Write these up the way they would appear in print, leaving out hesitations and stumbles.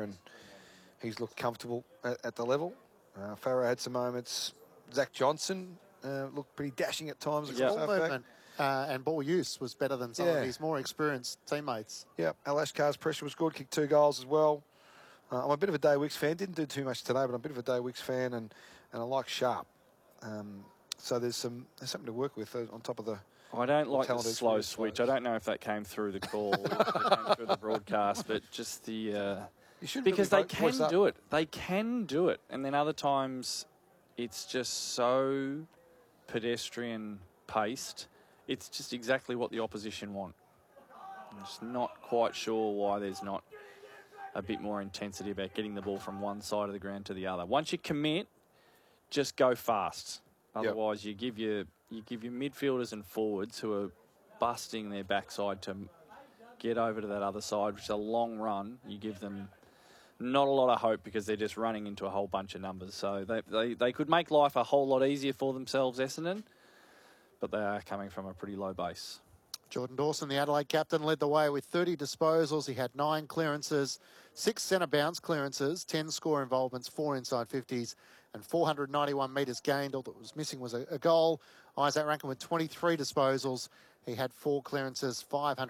and he's looked comfortable at the level. Farrow had some moments. Zach Johnson looked pretty dashing at times. His ball movement and ball use was better than some of his more experienced teammates. Yeah, Alashkar's pressure was good, kicked 2 goals as well. I'm a bit of a Day Wicks fan. Didn't do too much today, but I'm a bit of a Day Wicks fan, and I like Sharp. So there's something to work with on top of the. I don't like the slow switch. I don't know if that came through the call, or if it came through the broadcast, but just the because really they can do it. They can do it, and then other times it's just so pedestrian paced. It's just exactly what the opposition want. I'm just not quite sure why there's not a bit more intensity about getting the ball from one side of the ground to the other. Once you commit, just go fast. Otherwise, you give your midfielders and forwards who are busting their backside to get over to that other side, which is a long run. You give them not a lot of hope because they're just running into a whole bunch of numbers. So they could make life a whole lot easier for themselves, Essendon, but they are coming from a pretty low base. Jordan Dawson, the Adelaide captain, led the way with 30 disposals. He had 9 clearances, 6 centre bounce clearances, 10 score involvements, 4 inside 50s, and 491 metres gained. All that was missing was a goal. Isaac Rankin with 23 disposals. He had 4 clearances,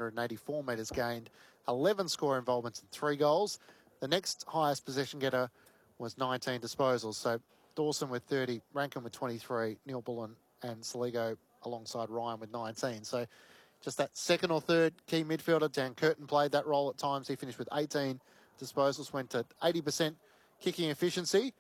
584 metres gained, 11 score involvements and 3 goals. The next highest possession getter was 19 disposals. So Dawson with 30, Rankin with 23, Neil Bullen and Saligo alongside Ryan with 19. So just that second or third key midfielder. Dan Curtin played that role at times. He finished with 18 disposals, went to 80% kicking efficiency.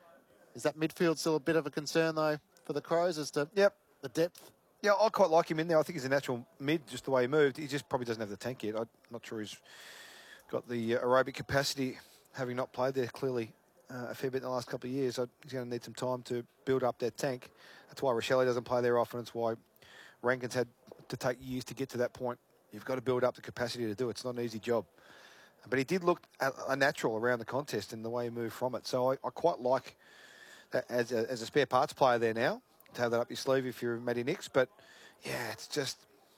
Is that midfield still a bit of a concern, though, for the Crows as to the depth? Yeah, I quite like him in there. I think he's a natural mid, just the way he moved. He just probably doesn't have the tank yet. I'm not sure he's got the aerobic capacity, having not played there clearly a fair bit in the last couple of years. So he's going to need some time to build up that tank. That's why Rochelle doesn't play there often. It's why Rankin's had to take years to get to that point. You've got to build up the capacity to do it. It's not an easy job. But he did look a natural around the contest in the way he moved from it. So I quite like that as a spare parts player there now, to have that up your sleeve if you're Matty Nicks. But, yeah, it's just...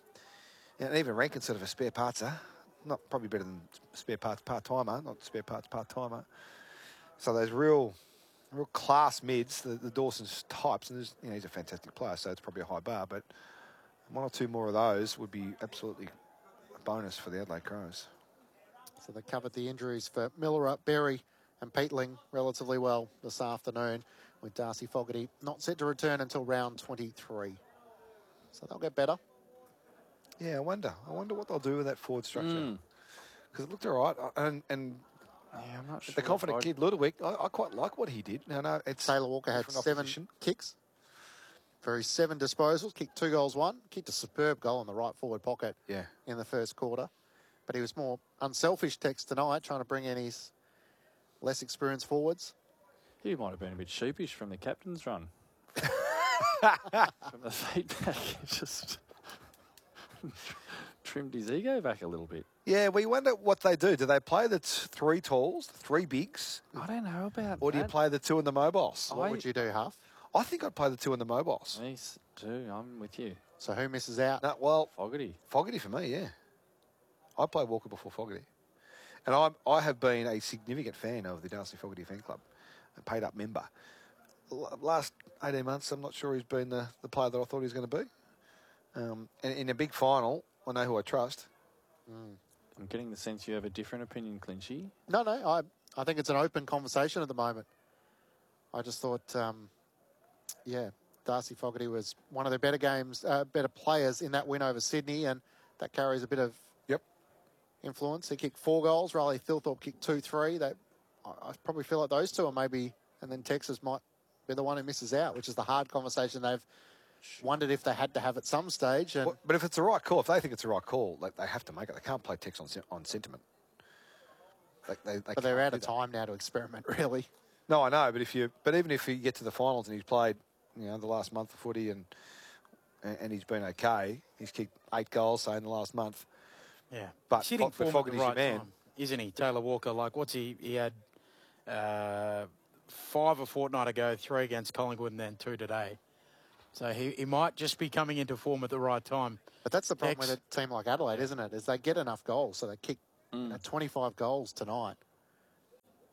And even Rankin's sort of a spare partser. Not probably better than spare parts part-timer, not spare parts part-timer. So those real class mids, the Dawson's types, and he's a fantastic player, so it's probably a high bar, but 1 or 2 more of those would be absolutely a bonus for the Adelaide Crows. So they covered the injuries for Miller, Berry and Peatling relatively well this afternoon, with Darcy Fogarty not set to return until round 23. So they'll get better. Yeah, I wonder what they'll do with that forward structure. Because it looked all right. And yeah, I'm not sure. The confident kid, Ludovic, I quite like what he did. No, it's Taylor Walker had 7 kicks for his 7 disposals, kicked 2 goals, 1, kicked a superb goal in the right forward pocket in the first quarter. But he was more unselfish Tex tonight, trying to bring in his less experienced forwards. He might have been a bit sheepish from the captain's run. From the feedback, just trimmed his ego back a little bit. Yeah, well, you wonder what they do. Do they play the 3 talls, 3 bigs? I don't know about Or do you play the 2 in the mobiles? What would you do, Huff? I think I'd play the 2 in the mobiles. Me too, I'm with you. So who misses out? No, well, Fogarty. Fogarty for me, yeah. I play Walker before Fogarty. And I have been a significant fan of the Darcy Fogarty fan club, a paid-up member. Last 18 months, I'm not sure he's been the player that I thought he was going to be. And in a big final, I know who I trust. I'm getting the sense you have a different opinion, Clinchy. No, I think it's an open conversation at the moment. I just thought, Darcy Fogarty was one of the better players in that win over Sydney, and that carries a bit of influence. He kicked 4 goals. Riley Thilthorpe kicked 2-3. I probably feel like those 2 are maybe, and then Texas might be the one who misses out, which is the hard conversation they've wondered if they had to have at some stage. And but if it's the right call, if they think it's the right call, they have to make it. They can't play Tex on sentiment. But they're out of time now to experiment, really. No, I know, but even if you get to the finals and he's played, the last month of footy and he's been okay, he's kicked 8 goals, say, in the last month. Yeah, but hitting form at the right man, time, isn't he? Taylor Walker, like what's he had 5 a fortnight ago, 3 against Collingwood and then 2 today. So he might just be coming into form at the right time. But that's the problem with a team like Adelaide, isn't it? Is they get enough goals, so they kick 25 goals tonight.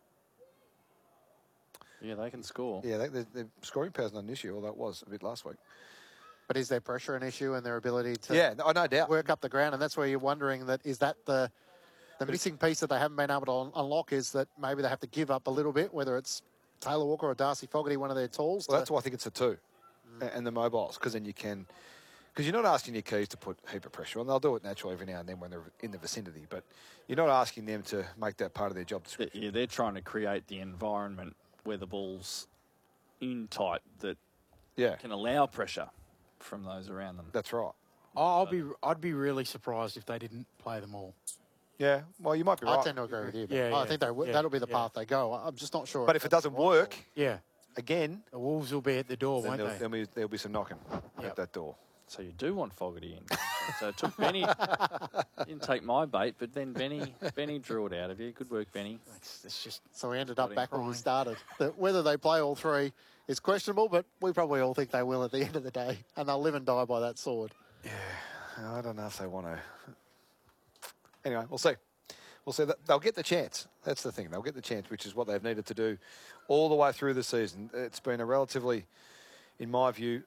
Yeah, they can score. Yeah, their scoring power's not an issue, although it was a bit last week. But is their pressure an issue and their ability to Yeah, no doubt. work up the ground? And that's where you're wondering that is that the missing piece that they haven't been able to unlock, is that maybe they have to give up a little bit, whether it's Taylor Walker or Darcy Fogarty, one of their tools. Well, that's why I think it's the two and the mobiles, because then you can... Because you're not asking your keys to put a heap of pressure on. They'll do it naturally every now and then when they're in the vicinity, but you're not asking them to make that part of their job description. Yeah, they're trying to create the environment where the ball's in tight that Yeah, can allow pressure from those around them. that's right. I'd be really surprised if they didn't play them all. Yeah, well, you might be right. I tend to agree with you. But Yeah, I yeah, think yeah, that'll be the yeah. path they go. I'm just not sure. But if it doesn't work, Yeah, again, the Wolves will be at the door, then won't they? there'll be some knocking Yep. at that door. So you do want Fogarty in. So it took Benny. Didn't take my bait, but then Benny drew it out of you. Good work, Benny. It's just So we ended up Got him back where we crying. started. That whether they play all three is questionable, but we probably all think they will at the end of the day, and they'll live and die by that sword. I don't know if they want to. Anyway, we'll see. We'll see. They'll get the chance. That's the thing. They'll get the chance, which is what they've needed to do all the way through the season. It's been a relatively, in my view,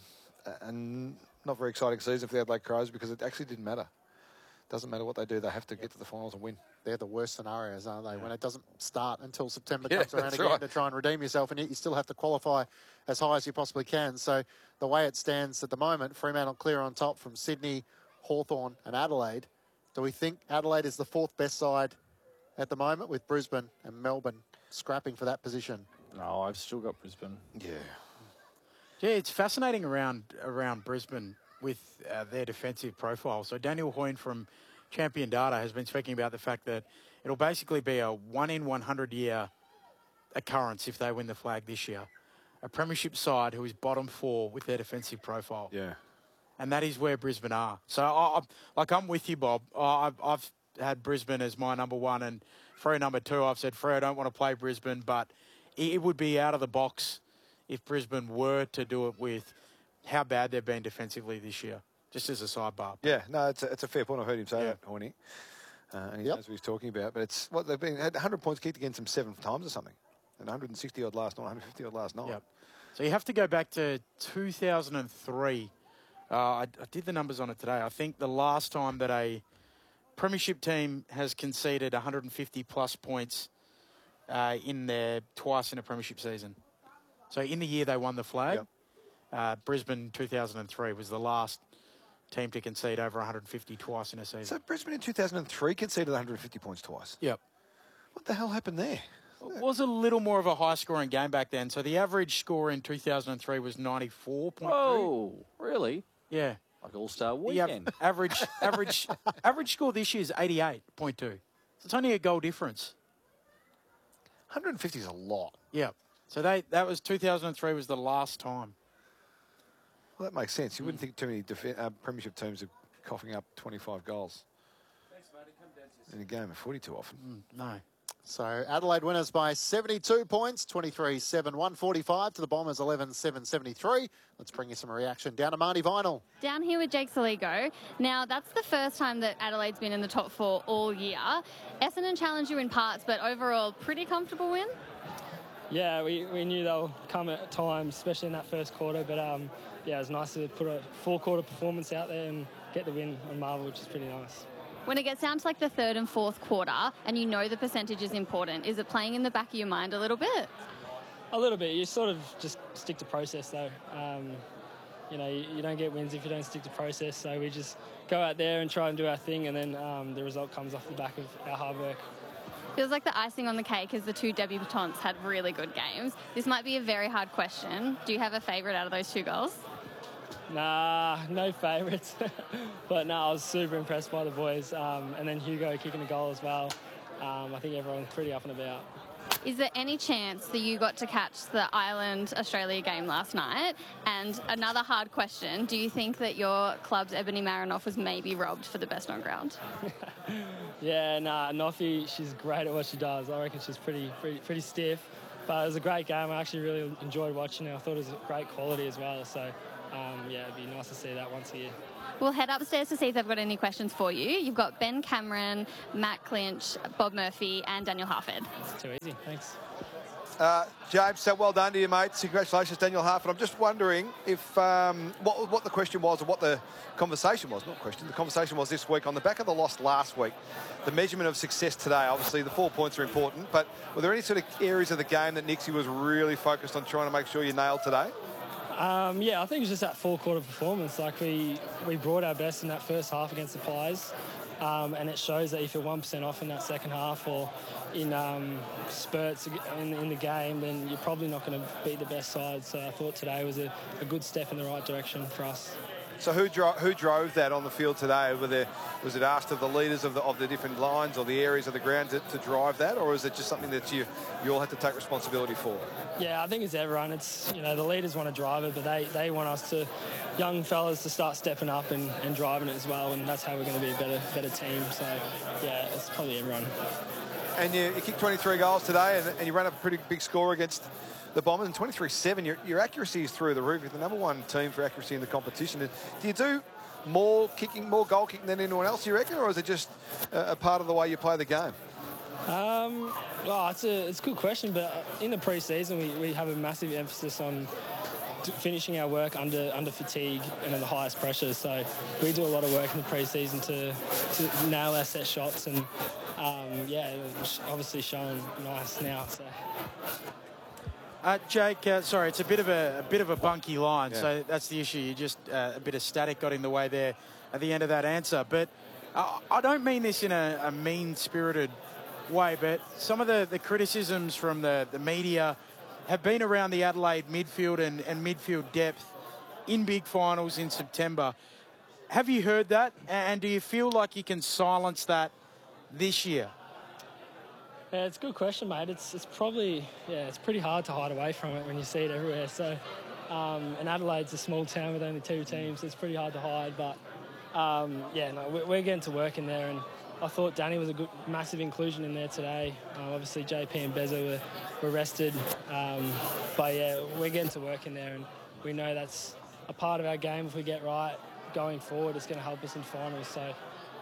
and not very exciting season for the Adelaide Crows, because it actually didn't matter. Doesn't matter what they do. They have to get to the finals and win. They're the worst scenarios, aren't they? When it doesn't start until September Yeah, comes around that's again right. to try and redeem yourself, and yet you still have to qualify as high as you possibly can. So the way it stands at the moment, Fremantle clear on top from Sydney, Hawthorn and Adelaide. Do we think Adelaide is the fourth best side at the moment, with Brisbane and Melbourne scrapping for that position? No, I've still got Brisbane. Yeah. Yeah, it's fascinating around Brisbane with their defensive profile. So Daniel Hoyne from Champion Data has been speaking about the fact that it'll basically be a 1 in 100 year occurrence if they win the flag this year. A premiership side who is bottom 4 with their defensive profile. Yeah. And that is where Brisbane are. So, I'm with you, Bob. I've had Brisbane as my number 1, and Freo number 2. I've said, Freo, I don't want to play Brisbane, but it would be out of the box if Brisbane were to do it with how bad they've been defensively this year, just as a sidebar. Yeah, no, it's a fair point. I've heard him say Yeah. that, Horny. And he Yep. knows what he's talking about. But it's what they've had 100 points kicked against them 7 times or something. And 160 odd last night, 150 odd last night. Yep. So you have to go back to 2003. I did the numbers on it today. I think the last time that a premiership team has conceded 150 plus points in their twice in a premiership season. So in the year they won the flag, Brisbane 2003 was the last team to concede over 150 twice in a season. So Brisbane in 2003 conceded 150 points twice. Yep. What the hell happened there? It was a little more of a high-scoring game back then. So the average score in 2003 was 94.2. Whoa, really? Yeah. Like All-Star The Weekend. average score this year is 88.2. So it's only a goal difference. 150 is a lot. Yeah. So that was 2003 was the last time. Well, that makes sense. You wouldn't think too many premiership teams are coughing up 25 goals in a game of footy too often. No. So Adelaide winners by 72 points, 23-7, 145 to the Bombers, 11-7, 73. Let's bring you some reaction down to Marnie Vinyl. Down here with Jake Saligo. Now, that's the first time that Adelaide's been in the top 4 all year. Essendon challenged you in parts, but overall, pretty comfortable win? Yeah, we knew they'll come at times, especially in that first quarter. But, yeah, it was nice to put a full-quarter performance out there and get the win on Marvel, which is pretty nice. When it gets down to like the third and fourth quarter and you know the percentage is important, is it playing in the back of your mind a little bit? A little bit. You sort of just stick to process, though. You know, you don't get wins if you don't stick to process. So we just go out there and try and do our thing, and then the result comes off the back of our hard work. Feels like the icing on the cake is the 2 debutants had really good games. This might be a very hard question. Do you have a favourite out of those 2 goals? Nah, no favourites. But no, I was super impressed by the boys. And then Hugo kicking the goal as well. I think everyone's pretty up and about. Is there any chance that you got to catch the Ireland-Australia game last night? And another hard question, do you think that your club's Ebony Marinoff was maybe robbed for the best on ground? Yeah, nah, Noffy, she's great at what she does. I reckon she's pretty stiff. But it was a great game. I actually really enjoyed watching it. I thought it was great quality as well. So, yeah, it'd be nice to see that once a year. We'll head upstairs to see if they've got any questions for you. You've got Ben Cameron, Matt Clinch, Bob Murphy, and Daniel Harford. It's too easy. Thanks. James, so well done to you, mates. Congratulations, Daniel Harford. I'm just wondering if what the question was, or what the conversation was. Not question. The conversation was this week on the back of the loss last week. The measurement of success today. Obviously, the 4 points are important, but were there any sort of areas of the game that Nixie was really focused on trying to make sure you nailed today? Yeah, I think it was just that four-quarter performance. Like we brought our best in that first half against the Pies, and it shows that if you're 1% off in that second half or in spurts in the game, then you're probably not going to beat the best side. So I thought today was a good step in the right direction for us. So who drove that on the field today? Was it asked of the leaders of the different lines or the areas of the ground to drive that, or is it just something that you all had to take responsibility for? Yeah, I think it's everyone. It's, you know, the leaders want to drive it, but they want us to, young fellas, to start stepping up and driving it as well, and that's how we're going to be a better team. So yeah, it's probably everyone. And you kicked 23 goals today, and you ran up a pretty big score against the Bombers, and 23-7. Your accuracy is through the roof. You're the #1 team for accuracy in the competition. Do you do more goal kicking than anyone else, you reckon, or is it just a part of the way you play the game? It's a good question, but in the pre-season we have a massive emphasis on finishing our work under fatigue and at the highest pressure. So we do a lot of work in the pre-season to nail our set shots, and it's obviously showing nice now. So. Jake, sorry, it's a bit of a bunky line, so that's the issue. You just a bit of static got in the way there at the end of that answer. But I don't mean this in a mean-spirited way, but some of the criticisms from the media have been around the Adelaide midfield and midfield depth in big finals in September. Have you heard that? And do you feel like you can silence that this year? Yeah, it's a good question, mate. It's probably, it's pretty hard to hide away from it when you see it everywhere. So, and Adelaide's a small town with only 2 teams. So it's pretty hard to hide, but we're getting to work in there, and I thought Danny was a good, massive inclusion in there today. Obviously, JP and Bezo were rested, but yeah, we're getting to work in there, and we know that's a part of our game. If we get right going forward, it's going to help us in finals. So,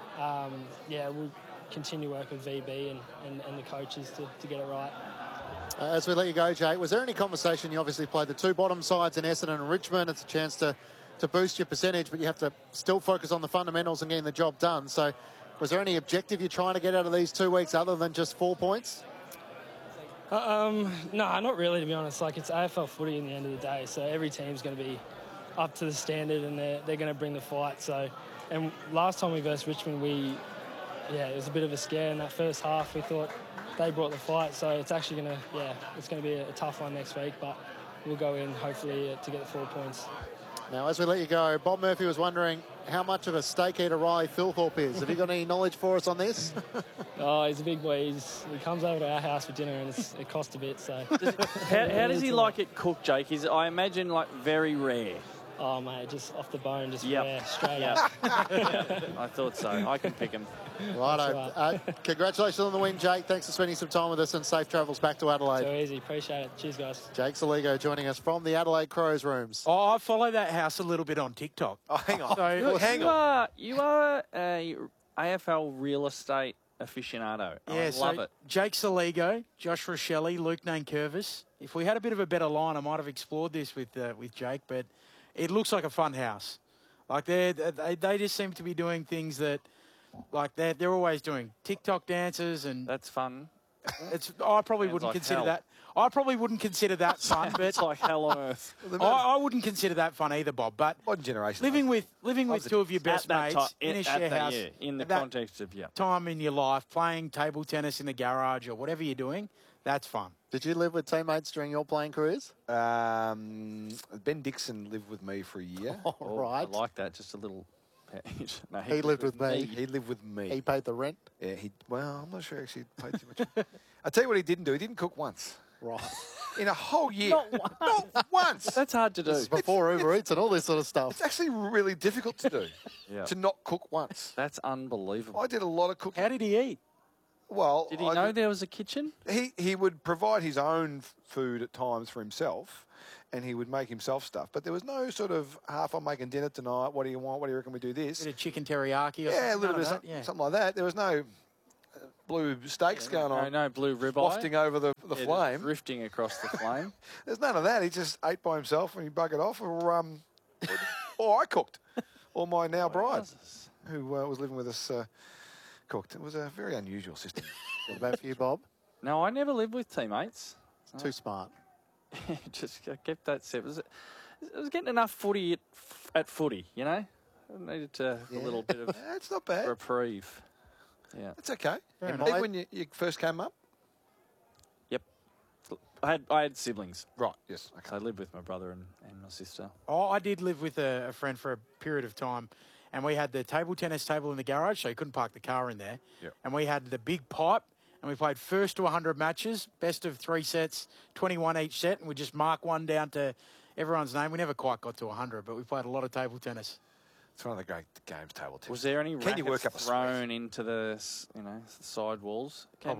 we'll continue work with VB and the coaches to get it right. As we let you go, Jake, was there any conversation? You obviously played the 2 bottom sides in Essendon and Richmond. It's a chance to boost your percentage, but you have to still focus on the fundamentals and getting the job done. So was there any objective you're trying to get out of these 2 weeks other than just 4 points? No, not really, to be honest. Like, it's AFL footy in the end of the day, so every team's going to be up to the standard, and they're going to bring the fight. So, and last time we versed Richmond, it was a bit of a scare in that first half. We thought they brought the fight, so it's actually going to be a tough one next week, but we'll go in hopefully to get the 4 points. Now, as we let you go, Bob Murphy was wondering how much of a steak eater Riley Philthorpe is. Have you got any knowledge for us on this? Oh, he's a big boy. He comes over to our house for dinner, and it costs a bit. So, how does he like it cooked, Jake? I imagine like very rare. Oh, mate, just off the bone, just rare, straight up. I thought so. I can pick him. Righto. Congratulations on the win, Jake. Thanks for spending some time with us, and safe travels back to Adelaide. So easy. Appreciate it. Cheers, guys. Jake Saligo joining us from the Adelaide Crows rooms. Oh, I follow that house a little bit on TikTok. Oh, hang on. You are a AFL real estate aficionado. I love it. Jake Saligo, Josh Rochelle, Luke Nankervis. If we had a bit of a better line, I might have explored this with Jake, but it looks like a fun house. Like they just seem to be doing things that, like they're always doing TikTok dances, and that's fun. I probably wouldn't consider that. I probably wouldn't consider that fun, but it's like hell on earth. I wouldn't consider that fun either, Bob. But modern generation, living with 2 of your best mates in a share house, in the context of time in your life, playing table tennis in the garage or whatever you're doing, that's fun. Did you live with teammates during your playing careers? Ben Dixon lived with me for a year. Right. I like that. Just a little. No, he lived with me. He lived with me. He paid the rent? Yeah, I'm not sure actually he paid too much. I'll tell you what he didn't do. He didn't cook once. Right. In a whole year. Not once. That's hard to do. This is before Uber Eats and all this sort of stuff. It's actually really difficult to do. To not cook once. That's unbelievable. I did a lot of cooking. How did he eat? Well, Did he know there was a kitchen? He would provide his own food at times for himself, and he would make himself stuff. But there was no sort of half, I'm making dinner tonight. What do you want? What do you reckon we do this? Bit of chicken teriyaki or Yeah, a something. little bit of None of that, something like that. There was no blue steaks going on. No blue ribeye. Wafting over the Yeah, flame. drifting across the flame. There's none of that. He just ate by himself and he buggered off, or I cooked, or my now bride, who was living with us, cooked. It was a very unusual system. What about for you, Bob? No, I never lived with teammates. Too smart. Just kept that separate. I was getting enough footy at footy, you know. I needed a little bit of It's not bad. reprieve. Yeah. It's okay. Fair Even enough. when you first came up? Yep. I had siblings. Right, yes. Okay. So I lived with my brother and my sister. Oh, I did live with a friend for a period of time, and we had the table tennis table in the garage, so you couldn't park the car in there. Yep. And we had the big pipe, and we played first to 100 matches, best of 3 sets, 21 each set, and we just mark one down to everyone's name. We never quite got to 100, but we played a lot of table tennis. It's one of the great games, table tennis. Was there any Can you rackets work up a sweat? thrown into the side walls? Can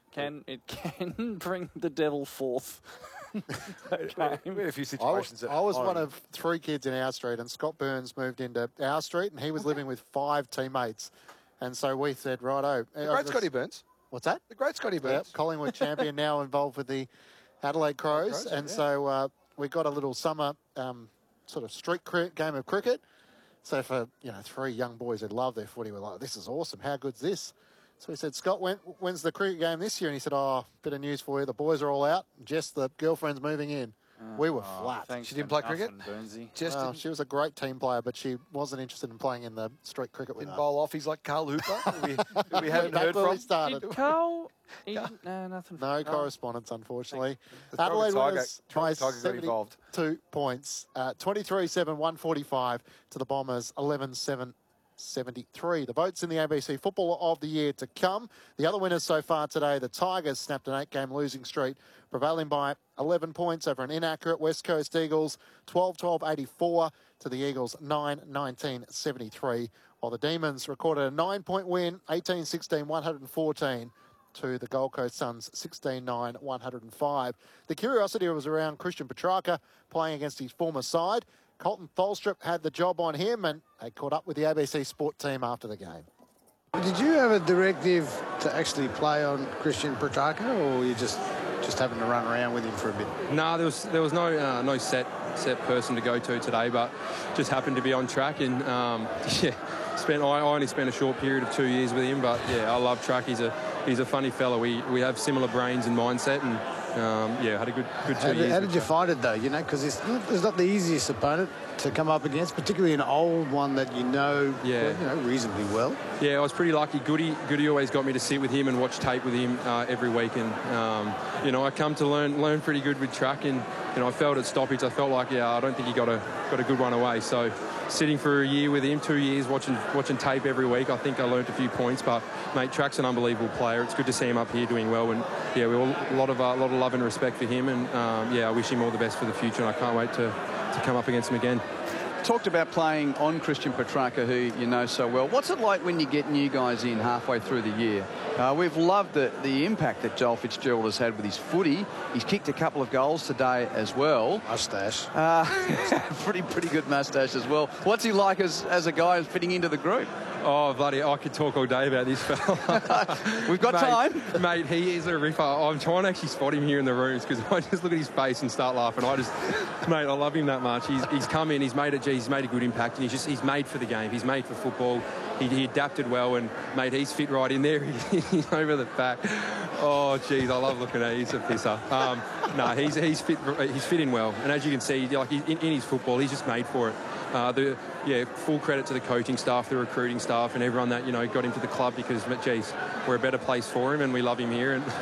bring the devil forth. We had a few I situations. was one of 3 kids in our street, and Scott Burns moved into our street, and he was living with 5 teammates. And so we said, righto. The great Scotty Burns. What's that? The great Scotty Yep, Burns. Collingwood champion, now involved with the Adelaide Crows. Crows, and yeah. so we got a little summer sort of street game of cricket. So for 3 young boys who love their footy, we're like, this is awesome. How good's this? So we said, Scott, when's the cricket game this year? And he said, bit of news for you. The boys are all out. Jess, the girlfriend's moving in. We were flat. Thanks She didn't for play cricket? nothing, Burnsy. Just Well, she was a great team player, but she wasn't interested in playing in the street cricket with didn't us. bowl offies like Carl Hooper, who we haven't Back heard where from. we started. Did Carl? No, nothing. No from Carl. correspondence, unfortunately. The Tonga Adelaide Tiger- winners Tonga by Tiger got involved. 72 points. 23-7, 145 to the Bombers, 11-7, 73. The votes in the ABC Footballer of the Year to come. The other winners so far today, the Tigers snapped an 8-game losing streak, prevailing by 11 points over an inaccurate West Coast Eagles, 12-12, 84 to the Eagles, 9-19, 73. While the Demons recorded a 9-point win, 18-16, 114 to the Gold Coast Suns, 16-9, 105. The curiosity was around Christian Petrarca playing against his former side. Colton Tholstrup had the job on him, and they caught up with the ABC Sport team after the game. Did you have a directive to actually play on Christian Petrarca, or were you just having to run around with him for a bit? No, there was no set person to go to today, but just happened to be on track, and I only spent a short period of 2 years with him, but yeah, I love Track. He's a funny fella. We have similar brains and mindset, and had a good 2 years. How did you find it though? Because it's not the easiest opponent to come up against, particularly an old one that reasonably well. Yeah, I was pretty lucky. Goody always got me to sit with him and watch tape with him every week, and I come to learn pretty good with Track, and I felt at stoppage. I felt like I don't think he got a good one away. So sitting for a year with him, 2 years watching tape every week, I think I learnt a few points. But mate, Track's an unbelievable player. It's good to see him up here doing well, and we all a lot of love and respect for him, and I wish him all the best for the future, and I can't wait to come up against him again. Talked about playing on Christian Petrarca, who you know so well. What's it like when you get new guys in halfway through the year? We've loved the impact that Joel Fitzgerald has had with his footy. He's kicked a couple of goals today as well. Moustache. Pretty good moustache as well. What's he like as a guy fitting into the group? Oh, bloody, I could talk all day about this fella. We've got time. Mate, he is a ripper. I'm trying to actually spot him here in the rooms because I just look at his face and start laughing. Mate, I love him that much. He's come in, he's made a good impact, and he's made for the game. He's made for football. He adapted well, and, mate, he's fit right in there. He's over the back. Oh, geez, I love looking at him. He's a pisser. He's fit in well. And as you can see, like in his football, he's just made for it. Full credit to the coaching staff, the recruiting staff, and everyone that got him to the club, because, geez, we're a better place for him, and we love him here. And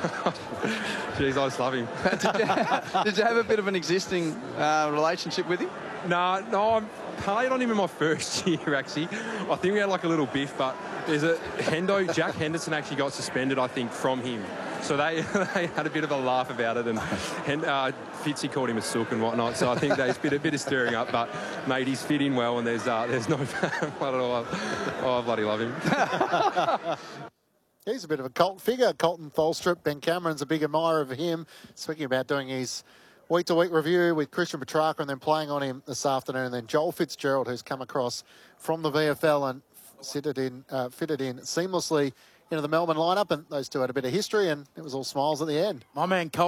geez, I just love him. Did you have a bit of an existing relationship with him? No, I played on him in my first year, actually. I think we had like a little biff, but there's Jack Henderson actually got suspended, I think, from him. So they had a bit of a laugh about it, and Fitzy called him a sook and whatnot. So I think there's been a bit of stirring up, but mate, he's fitting well, and there's no blood at all. Oh, I bloody love him. He's a bit of a cult figure, Colton Tholstrup. Ben Cameron's a big admirer of him. Speaking about doing his week-to-week review with Christian Petrarca and then playing on him this afternoon. And then Joel Fitzgerald, who's come across from the VFL and fitted in seamlessly into the Melbourne lineup. And those two had a bit of history, and it was all smiles at the end. My man Cole